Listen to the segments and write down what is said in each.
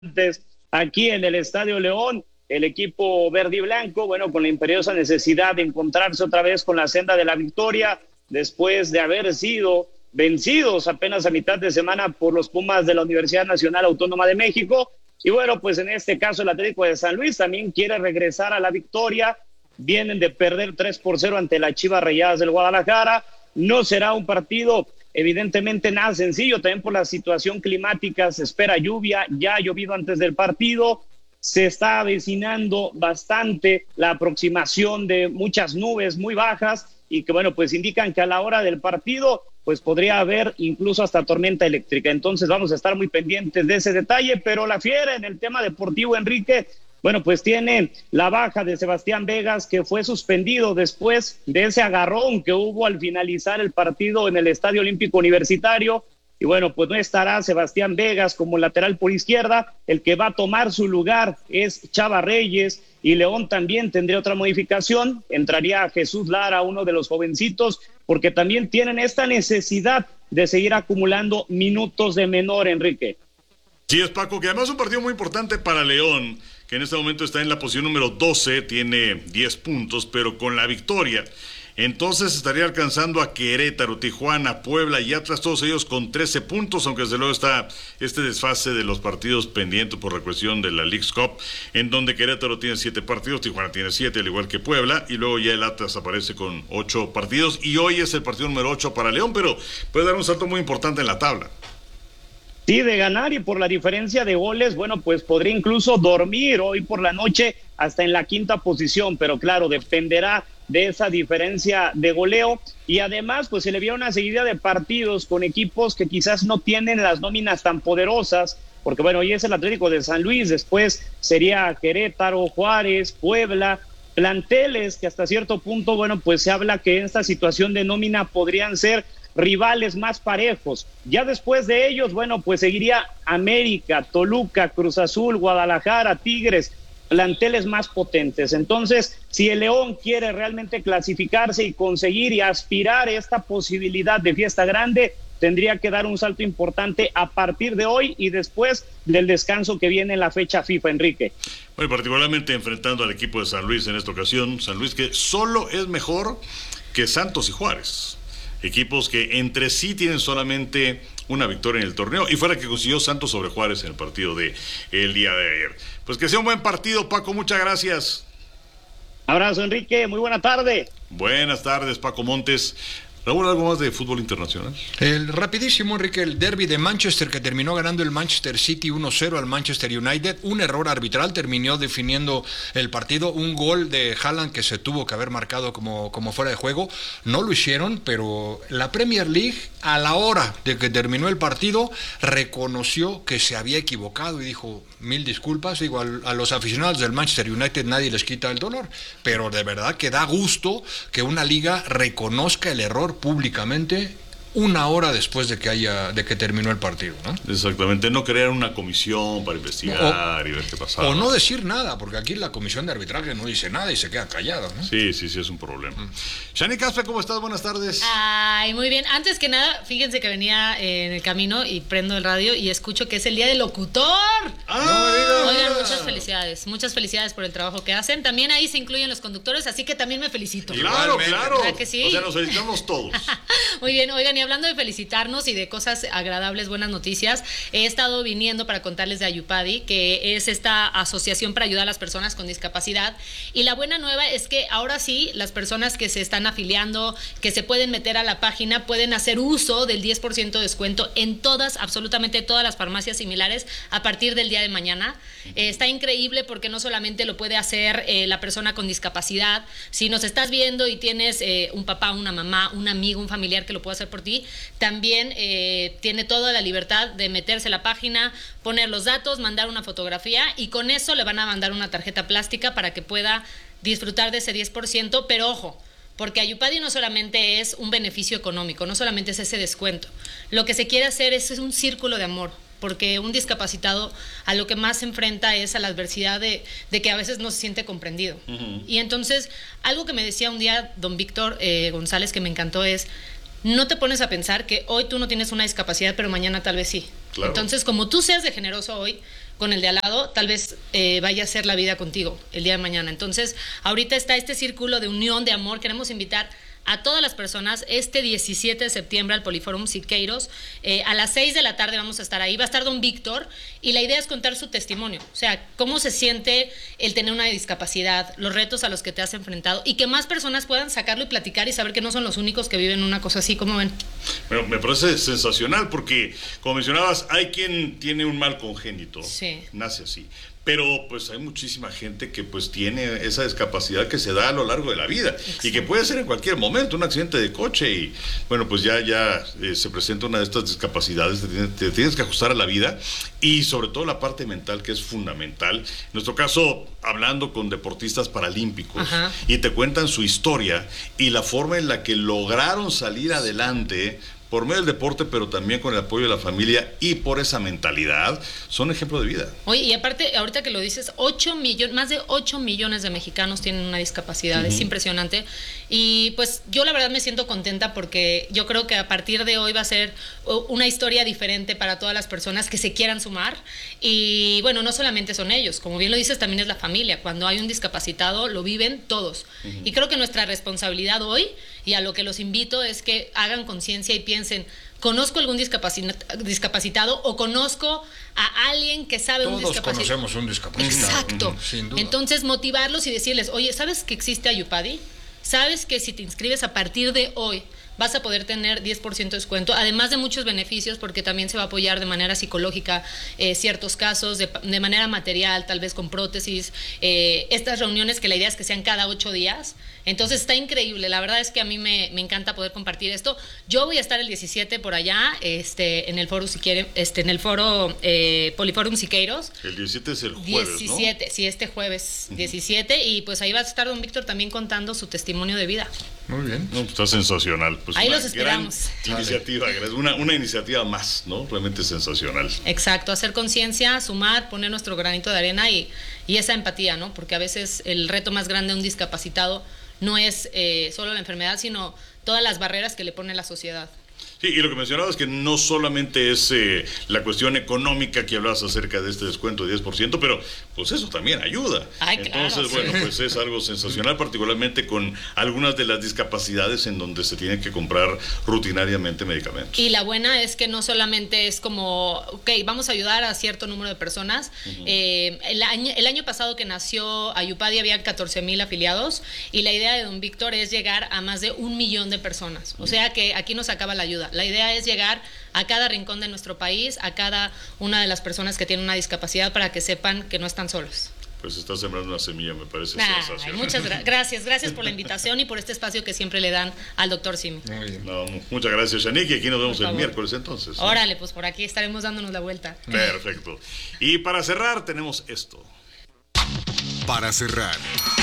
aquí en el Estadio León. El equipo verde y blanco, bueno, con la imperiosa necesidad de encontrarse otra vez con la senda de la victoria, después de haber sido vencidos apenas a mitad de semana por los Pumas de la Universidad Nacional Autónoma de México. Y bueno, pues en este caso el Atlético de San Luis también quiere regresar a la victoria. Vienen de perder 3-0 ante las Chivas Rayadas del Guadalajara. No será un partido evidentemente nada sencillo, también por la situación climática. Se espera lluvia, ya ha llovido antes del partido. Se está avecinando bastante la aproximación de muchas nubes muy bajas y que, bueno, pues indican que a la hora del partido pues podría haber incluso hasta tormenta eléctrica. Entonces vamos a estar muy pendientes de ese detalle, pero la Fiera en el tema deportivo, Enrique, bueno, pues tiene la baja de Sebastián Vegas, que fue suspendido después de ese agarrón que hubo al finalizar el partido en el Estadio Olímpico Universitario. Y bueno, pues no estará Sebastián Vegas como lateral por izquierda. El que va a tomar su lugar es Chava Reyes, y León también tendría otra modificación. Entraría Jesús Lara, uno de los jovencitos, porque también tienen esta necesidad de seguir acumulando minutos de menor, Enrique. Sí, es Paco, que además es un partido muy importante para León, que en este momento está en la posición número 12, tiene 10 puntos, pero con la victoria entonces estaría alcanzando a Querétaro, Tijuana, Puebla y Atlas, todos ellos con 13 puntos, aunque desde luego está este desfase de los partidos pendientes por la cuestión de la Leagues Cup, en donde Querétaro tiene 7 partidos, Tijuana tiene 7, al igual que Puebla, y luego ya el Atlas aparece con 8 partidos, y hoy es el partido número 8 para León, pero puede dar un salto muy importante en la tabla. Sí, de ganar, y por la diferencia de goles, bueno, pues podría incluso dormir hoy por la noche hasta en la quinta posición, pero claro, dependerá de esa diferencia de goleo. Y además pues se le vio una seguida de partidos con equipos que quizás no tienen las nóminas tan poderosas, porque bueno, hoy es el Atlético de San Luis, después sería Querétaro, Juárez, Puebla, planteles que hasta cierto punto, bueno, pues se habla que en esta situación de nómina podrían ser rivales más parejos. Ya después de ellos, bueno, pues seguiría América, Toluca, Cruz Azul, Guadalajara, Tigres, planteles más potentes. Entonces, si el León quiere realmente clasificarse y conseguir y aspirar a esta posibilidad de fiesta grande, tendría que dar un salto importante a partir de hoy y después del descanso que viene en la fecha FIFA, Enrique. Bueno, particularmente enfrentando al equipo de San Luis en esta ocasión, San Luis que solo es mejor que Santos y Juárez, equipos que entre sí tienen solamente una victoria en el torneo, y fue la que consiguió Santos sobre Juárez en el partido de el día de ayer. Pues que sea un buen partido, Paco, muchas gracias. Abrazo, Enrique, muy buena tarde. Buenas tardes, Paco Montes. Raúl, ¿algo más de fútbol internacional? Rapidísimo, Enrique, el derbi de Manchester, que terminó ganando el Manchester City 1-0 al Manchester United. Un error arbitral terminó definiendo el partido. Un gol de Haaland que se tuvo que haber marcado como fuera de juego. No lo hicieron, pero la Premier League, a la hora de que terminó el partido, reconoció que se había equivocado y dijo: mil disculpas. Digo, a los aficionados del Manchester United nadie les quita el dolor, pero de verdad que da gusto que una liga reconozca el error públicamente una hora después de que terminó el partido, ¿no? Exactamente, no crear una comisión para investigar y ver qué pasaba. O no decir nada, porque aquí la comisión de arbitraje no dice nada y se queda callada, ¿no? Sí, es un problema. Shani Caspe, ¿cómo estás? Buenas tardes. Ay, muy bien. Antes que nada, fíjense que venía en el camino y prendo el radio y escucho que es el día del locutor. Oigan, muchas felicidades por el trabajo que hacen. También ahí se incluyen los conductores, así que también me felicito. Claro. ¿Verdad que sí? O sea, nos felicitamos todos. Muy bien, oigan, y hablando de felicitarnos y de cosas agradables, buenas noticias, he estado viniendo para contarles de Ayupadi, que es esta asociación para ayudar a las personas con discapacidad, y la buena nueva es que ahora sí, las personas que se están afiliando, que se pueden meter a la página, pueden hacer uso del 10% de descuento en todas, absolutamente todas las farmacias similares a partir del día de mañana. Está increíble porque no solamente lo puede hacer la persona con discapacidad. Si nos estás viendo y tienes un papá, una mamá, un amigo, un familiar que lo puede hacer por ti, también tiene toda la libertad de meterse a la página, poner los datos, mandar una fotografía, y con eso le van a mandar una tarjeta plástica para que pueda disfrutar de ese 10%, pero ojo, porque Ayupadi no solamente es un beneficio económico, no solamente es ese descuento. Lo que se quiere hacer es un círculo de amor, porque un discapacitado a lo que más se enfrenta es a la adversidad de que a veces no se siente comprendido. Uh-huh. Y entonces, algo que me decía un día don Víctor González, que me encantó, es: no te pones a pensar que hoy tú no tienes una discapacidad, pero mañana tal vez sí. Claro. Entonces, como tú seas de generoso hoy con el de al lado, tal vez vaya a ser la vida contigo el día de mañana. Entonces, ahorita está este círculo de unión, de amor. Queremos invitar a todas las personas este 17 de septiembre al Poliforum Siqueiros. A las 6 de la tarde vamos a estar ahí. Va a estar don Víctor y la idea es contar su testimonio. O sea, cómo se siente el tener una discapacidad, los retos a los que te has enfrentado y que más personas puedan sacarlo y platicar y saber que no son los únicos que viven una cosa así. ¿Cómo ven? Bueno, me parece sensacional porque, como mencionabas, hay quien tiene un mal congénito. Sí. Nace así. Pero pues hay muchísima gente que pues tiene esa discapacidad que se da a lo largo de la vida. Exacto. Y que puede ser en cualquier momento, un accidente de coche y bueno, pues ya se presenta una de estas discapacidades, te tienes que ajustar a la vida y sobre todo la parte mental, que es fundamental. En nuestro caso, hablando con deportistas paralímpicos. Ajá. Y te cuentan su historia y la forma en la que lograron salir adelante por medio del deporte, pero también con el apoyo de la familia y por esa mentalidad, son ejemplo de vida. Oye, y aparte, ahorita que lo dices, más de 8 millones de mexicanos tienen una discapacidad, es impresionante. Y pues yo la verdad me siento contenta porque yo creo que a partir de hoy va a ser una historia diferente para todas las personas que se quieran sumar. Y bueno, no solamente son ellos, como bien lo dices, también es la familia. Cuando hay un discapacitado, lo viven todos. Y creo que nuestra responsabilidad hoy, y a lo que los invito, es que hagan conciencia y piensen, ¿conozco algún discapacitado o conozco a alguien que sabe un discapacitado? Todos conocemos un discapacitado. Exacto. Sin duda. Entonces, motivarlos y decirles, oye, ¿sabes que existe Ayupadi? ¿Sabes que si te inscribes a partir de hoy vas a poder tener 10% de descuento, además de muchos beneficios, porque también se va a apoyar de manera psicológica ciertos casos, de manera material, tal vez con prótesis, estas reuniones que la idea es que sean cada 8 días. Entonces está increíble, la verdad es que a mí me encanta poder compartir esto. Yo voy a estar el 17 por allá, en el foro, si quieren, en el foro Poliforum Siqueiros. El 17 es el jueves, 17, ¿no? Sí, este jueves 17, y pues ahí va a estar don Víctor también contando su testimonio de vida. Muy bien. No, está sensacional. Pues ahí los esperamos. Iniciativa, una iniciativa más, ¿no? Realmente sensacional. Exacto, hacer conciencia, sumar, poner nuestro granito de arena y esa empatía, ¿no? Porque a veces el reto más grande de un discapacitado no es solo la enfermedad, sino todas las barreras que le pone la sociedad. Sí, y lo que mencionabas es que no solamente es la cuestión económica que hablabas acerca de este descuento de 10%, pero pues eso también ayuda. Ay, entonces, claro, bueno, pues es algo sensacional, particularmente con algunas de las discapacidades en donde se tienen que comprar rutinariamente medicamentos. Y la buena es que no solamente es como, ok, vamos a ayudar a cierto número de personas. El año pasado que nació Ayupadi había 14,000 afiliados y la idea de don Víctor es llegar a más de 1 millón de personas. O sea que aquí no se acaba la ayuda. La idea es llegar a cada rincón de nuestro país, a cada una de las personas que tienen una discapacidad, para que sepan que no están solos. Pues está sembrando una semilla, me parece sensacional. Muchas gracias por la invitación y por este espacio que siempre le dan al doctor Simi. Muy bien. No, muchas gracias, Shanique, y aquí nos vemos el miércoles entonces, ¿no? Órale, pues por aquí estaremos dándonos la vuelta. Perfecto. Y para cerrar tenemos esto. Para cerrar,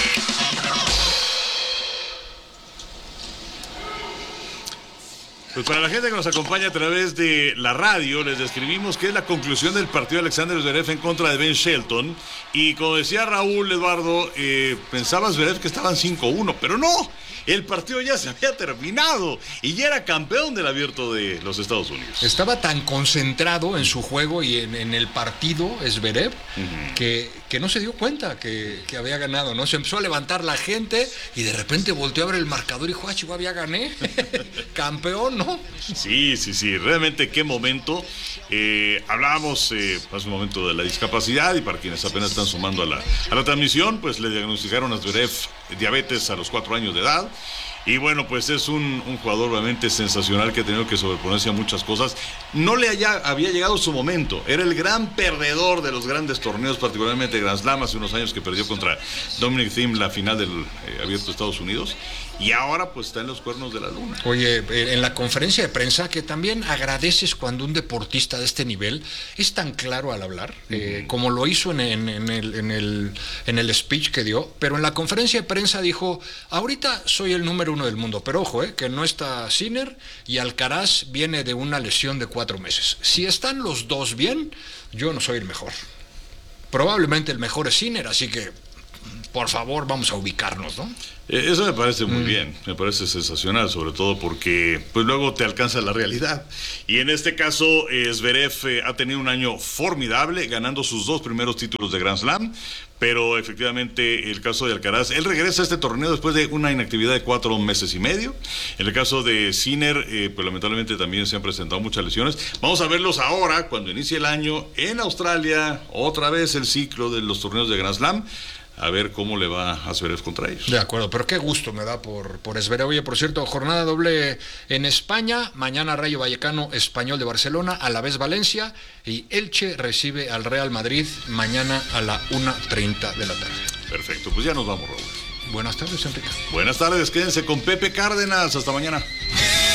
pues para la gente que nos acompaña a través de la radio, les describimos que es la conclusión del partido de Alexander Zverev en contra de Ben Shelton. Y como decía Raúl, Eduardo, pensaba Zverev que estaban 5-1, pero no. El partido ya se había terminado y ya era campeón del Abierto de los Estados Unidos. Estaba tan concentrado en su juego y en el partido, Zverev, que no se dio cuenta que había ganado, ¿no? Se empezó a levantar la gente y de repente volteó a ver el marcador y dijo, chihuahua, ya gané. Campeón, ¿no? Sí, realmente qué momento. Hablábamos hace un momento de la discapacidad y para quienes apenas están sumando a la transmisión, pues le diagnosticaron a Zverev diabetes a los 4 años de edad. Y bueno, pues es un jugador realmente sensacional que ha tenido que sobreponerse a muchas cosas. No le había llegado su momento. Era el gran perdedor de los grandes torneos, particularmente Grand Slam, hace unos años que perdió contra Dominic Thiem la final del Abierto de Estados Unidos. Y ahora pues está en los cuernos de la luna. Oye, en la conferencia de prensa, que también agradeces cuando un deportista de este nivel es tan claro al hablar, como lo hizo en el speech que dio, pero en la conferencia de prensa dijo, ahorita soy el número 1 del mundo, pero ojo, que no está Sinner y Alcaraz viene de una lesión de 4 meses. Si están los dos bien, yo no soy el mejor. Probablemente el mejor es Sinner, así que por favor, vamos a ubicarnos, ¿no? Eso me parece muy bien, me parece sensacional, sobre todo porque pues luego te alcanza la realidad. Y en este caso, Zverev ha tenido un año formidable, ganando sus 2 primeros títulos de Grand Slam, pero efectivamente el caso de Alcaraz, él regresa a este torneo después de una inactividad de 4 meses y medio. En el caso de Sinner, pues lamentablemente también se han presentado muchas lesiones. Vamos a verlos ahora, cuando inicie el año, en Australia, otra vez el ciclo de los torneos de Grand Slam. A ver cómo le va a Zverev contra ellos. De acuerdo, pero qué gusto me da por Zverev. Oye, por cierto, jornada doble en España. Mañana Rayo Vallecano, Español de Barcelona, Alavés Valencia, y Elche recibe al Real Madrid mañana a la 1:30 de la tarde. Perfecto, pues ya nos vamos, Raúl. Buenas tardes, Enrique. Buenas tardes, quédense con Pepe Cárdenas. Hasta mañana.